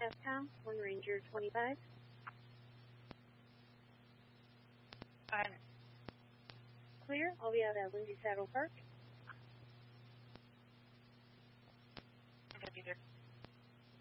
FCOM, 1 Ranger 25. Clear, I'll be out at Lindsay Saddle Park. Okay, Peter.